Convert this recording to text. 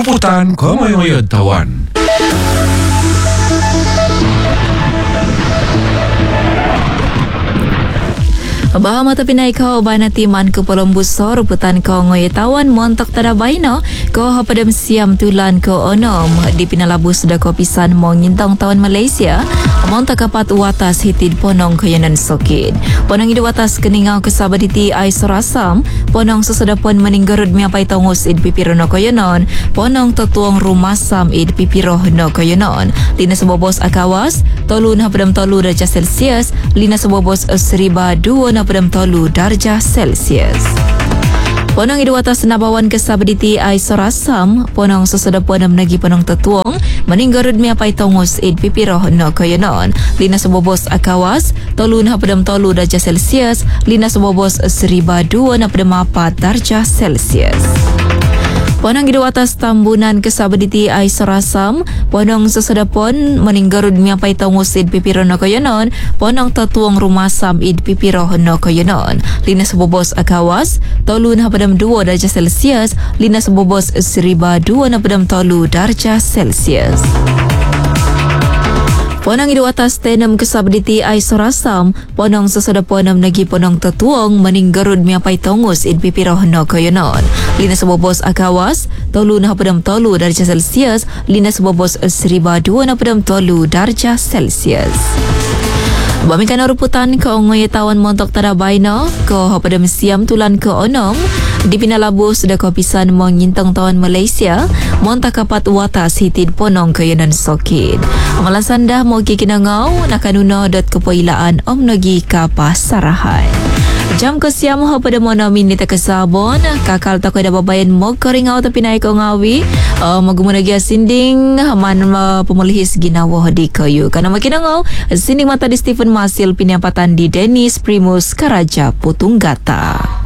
Ruputan Komoyoyo Tawan. Bahawa mata pinay ko ba na timan ko palong buso ruputan ko ngoy tawan montok tadabay no ko hapadam siam tulan ko onom di pinalabus da ko pisan mong nyintang tawan Malaysia montok kapat watas hitid ponong kayanan sokid ponong idu watas keningaw kasabaditi ay sorasam ponong susudapon meninggarud miapay tongos id pipiro no kayanon ponong totuong rumasam id pipiro no kayanon lina sebobos akawas tolun hapadam tolu darjah Celsius lina sebobos 1002 na padam tolu darjah Celsius. Ponong idu atas nabawan kasabaditi ay sorasam ponong susudapon na menagi ponong tetuong meninggarud miapay tongos id pipiro no kayanon lina sebobos akawas tolun hapadam tolu darjah Celsius lina sebobos 1002 na padam 4 darjah Celsius. Ponong idu atas tambunan kasabaditi ay sorasam ponong susudapon meninggarud miapay tongos id pipiro no kayanon ponong tetuong rumasam id pipiro no kayanon lina sebobos akawas tolun hapadam 2 darjah Celsius lina sebobos 1002 na padam tolu darjah Celsius. Ponong idu atas tenem kasabaditi ay sorasam ponong susudapon na menagi ponong tetuong meninggarud miapay tongos id pipiro no kayanon lina sebobos akawas tolun hapadam tolu darjah Celsius lina sebobos 1002 na padam tolu darjah Celsius. Bamikan ruputan ko ngoy tawan montok tadabay no ko hapadam siam tulan ko onong di pinalabus da ko pisan mong nyintang tawan Malaysia montak kapat watas hitid ponong kayanan sokid amalan dah mo kikinangaw nakanuno.kepoilaan omnogi kapasarahan jam ko siya mo pada mo na minita kasabon kakal ta ko da babayan mo karingaw ta pinay ko ngawi magumuna gya sinding man pemulihis ginawa di kayu kana makinangaw sinding mata di Stephen Masil piniapatan di Dennis Primus Karaja Putunggata.